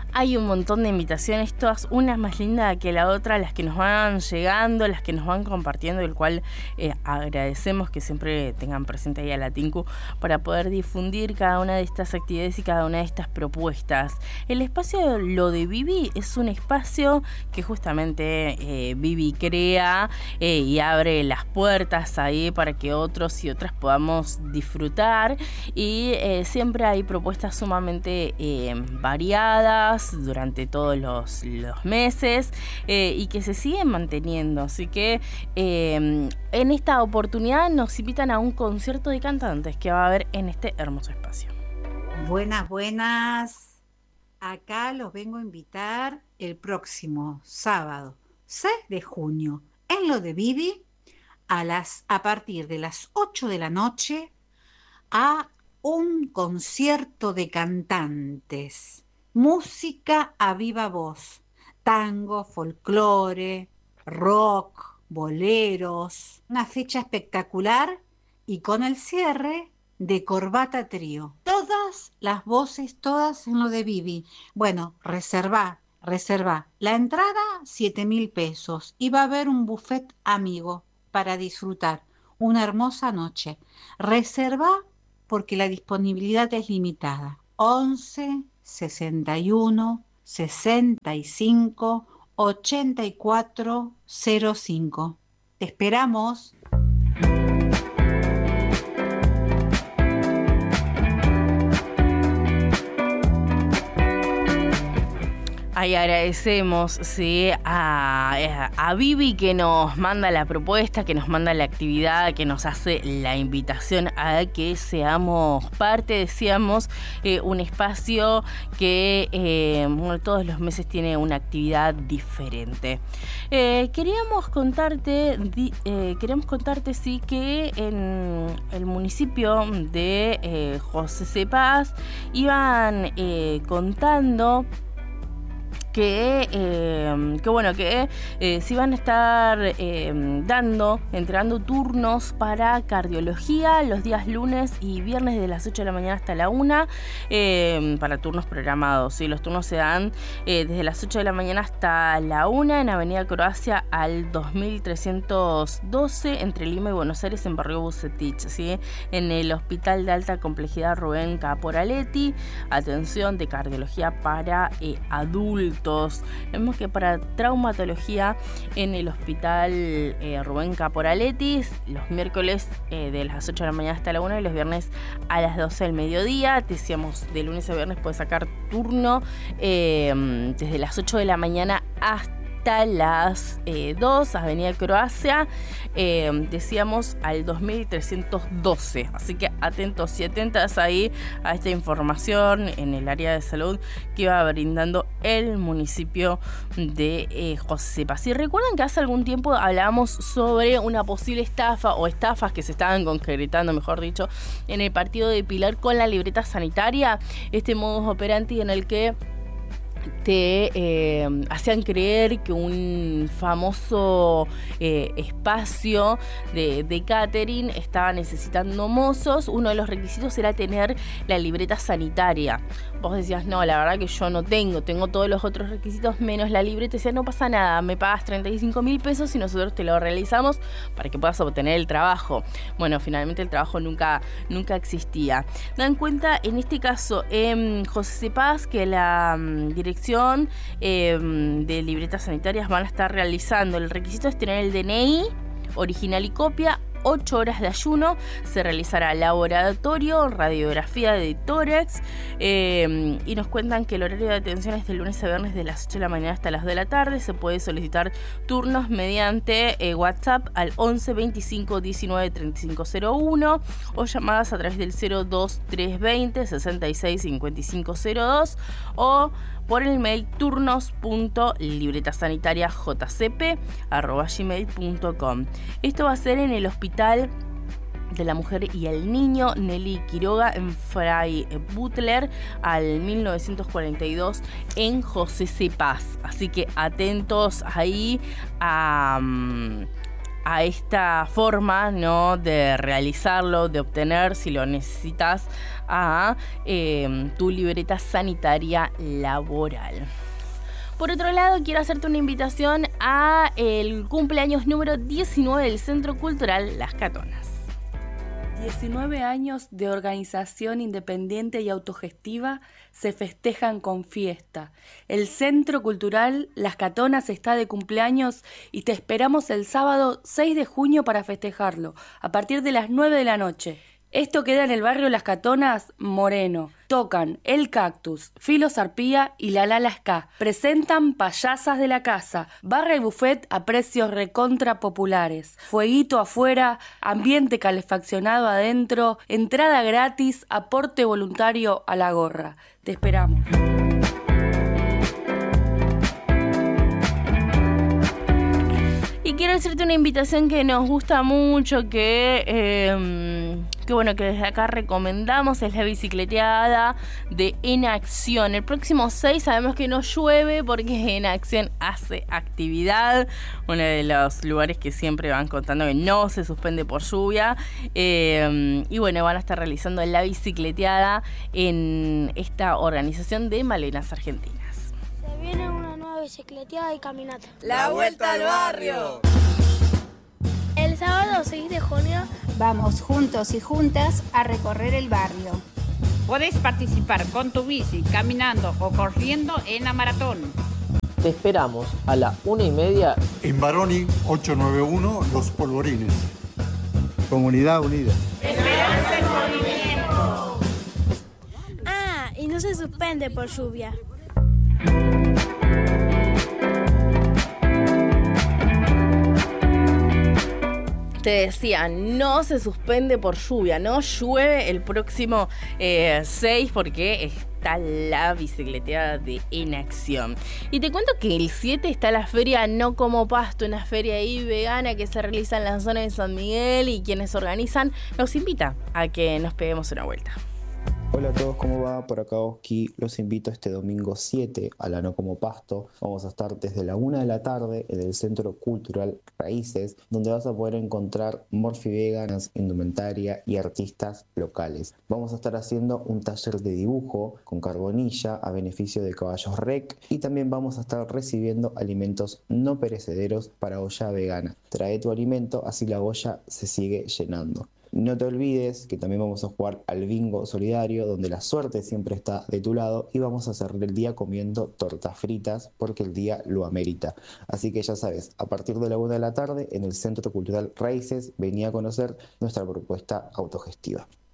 Hay un montón de invitaciones, todas unas más lindas que la otra, las que nos van llegando, las que nos van compartiendo, el cual agradecemos que siempre tengan presente ahí a la Tinku para poder difundir cada una de estas actividades y cada una de estas propuestas. El espacio Lo de Vivi es un espacio que justamente Vivi crea y abre las puertas ahí para que otros y otras podamos disfrutar, y siempre hay propuestas sumamente variadas durante todos los meses y que se siguen manteniendo. Así que en esta oportunidad nos invitan a un concierto de cantantes que va a haber en este hermoso espacio. Buenas, buenas. Acá los vengo a invitar el próximo sábado 6 de junio en Lo de Vivi a partir de las 8 de la noche a un concierto de cantantes. Música a viva voz, tango, folclore, rock, boleros, una fecha espectacular y con el cierre de Corbata Trío. Todas las voces, todas en Lo de Vivi. Bueno, reserva. La entrada, 7.000 pesos y va a haber un buffet amigo para disfrutar una hermosa noche. Reserva porque la disponibilidad es limitada. 11 61 65 84 05. Te esperamos. Ahí agradecemos, sí, a Vivi, que nos manda la propuesta, que nos manda la actividad, que nos hace la invitación a que seamos parte, decíamos, un espacio que todos los meses tiene una actividad diferente. Queríamos contarte, sí, que en el municipio de José C. Paz iban contando que se iban a estar entregando turnos para cardiología los días lunes y viernes de las 8 de la mañana hasta la 1, para turnos programados. ¿Sí? Los turnos se dan desde las 8 de la mañana hasta la 1 en Avenida Croacia al 2312 entre Lima y Buenos Aires, en Barrio Bucetich, ¿sí? En el Hospital de Alta Complejidad Rubén Caporaletti. Atención de cardiología para adultos. Vemos que para traumatología en el Hospital Rubén Caporaletti, los miércoles de las 8 de la mañana hasta la 1 y los viernes a las 12 del mediodía. Decíamos, de lunes a viernes puedes sacar turno desde las 8 de la mañana hasta las 2, Avenida Croacia, decíamos al 2312. Así que atentos y atentas ahí a esta información en el área de salud que va brindando el municipio de José Paz. Si recuerdan que hace algún tiempo hablábamos sobre una posible estafa o estafas que se estaban concretando, mejor dicho, en el partido de Pilar con la libreta sanitaria, este modus operandi en el que te hacían creer que un famoso espacio de catering estaba necesitando mozos. Uno de los requisitos era tener la libreta sanitaria. Vos decías, no, la verdad que yo no tengo todos los otros requisitos menos la libreta. Decías, no pasa nada, me pagas 35.000 pesos y nosotros te lo realizamos para que puedas obtener el trabajo. Bueno, finalmente el trabajo nunca existía. Dan cuenta, en este caso, en José C. Paz, que la dirección de libretas sanitarias van a estar realizando. El requisito es tener el DNI original y copia, 8 horas de ayuno, se realizará laboratorio, radiografía de tórax, y nos cuentan que el horario de atención es de lunes a viernes de las 8 de la mañana hasta las 2 de la tarde. Se puede solicitar turnos mediante WhatsApp al 11 25 19 35 01 o llamadas a través del 02 320 66 55 02 o por el mail turnos.libretasanitariajcp@gmail.com. Esto va a ser en el Hospital de la Mujer y el Niño Nelly Quiroga, en Fray Butler al 1942 en José C. Paz. Así que atentos ahí a a esta forma, ¿no?, de realizarlo, de obtener, si lo necesitas, a tu libreta sanitaria laboral. Por otro lado, quiero hacerte una invitación a el cumpleaños número 19 del Centro Cultural Las Catonas. 19 años de organización independiente y autogestiva se festejan con fiesta. El Centro Cultural Las Catonas está de cumpleaños y te esperamos el sábado 6 de junio para festejarlo, a partir de las 9 de la noche. Esto queda en el barrio Las Catonas, Moreno. Tocan El Cactus, Filo Sarpía y La Lala Ska. Presentan Payasas de la Casa, barra y buffet a precios recontra populares. Fueguito afuera, ambiente calefaccionado adentro, entrada gratis, aporte voluntario a la gorra. Te esperamos. Y quiero hacerte una invitación que nos gusta mucho, que bueno, que desde acá recomendamos, es la bicicleteada de En Acción. El próximo 6 sabemos que no llueve porque En Acción hace actividad, uno de los lugares que siempre van contando que no se suspende por lluvia, y bueno, van a estar realizando la bicicleteada en esta organización de Malenas Argentinas. Se viene una nueva bicicleteada y caminata. ¡La vuelta al barrio! El sábado 6 de junio vamos juntos y juntas a recorrer el barrio. Podés participar con tu bici, caminando o corriendo en la maratón. Te esperamos a la 1:30 en Baroni 891 Los Polvorines. Comunidad unida. ¡Esperanza en movimiento! Ah, y no se suspende por lluvia. Te decía, no se suspende por lluvia, no llueve el próximo 6 porque está la bicicleteada de En Acción. Y te cuento que el 7 está la feria No Como Pasto, una feria ahí vegana que se realiza en la zona de San Miguel, y quienes organizan nos invita a que nos peguemos una vuelta. Hola a todos, ¿cómo va? Por acá Oski, los invito este domingo 7 a la No Como Pasto. Vamos a estar desde la 1 de la tarde en el Centro Cultural Raíces, donde vas a poder encontrar morfi veganas, indumentaria y artistas locales. Vamos a estar haciendo un taller de dibujo con carbonilla a beneficio de Caballos Rec, y también vamos a estar recibiendo alimentos no perecederos para olla vegana. Trae tu alimento, así la olla se sigue llenando. No te olvides que también vamos a jugar al bingo solidario, donde la suerte siempre está de tu lado, y vamos a cerrar el día comiendo tortas fritas porque el día lo amerita. Así que ya sabes, a partir de la 1 de la tarde en el Centro Cultural Raíces, vení a conocer nuestra propuesta autogestiva.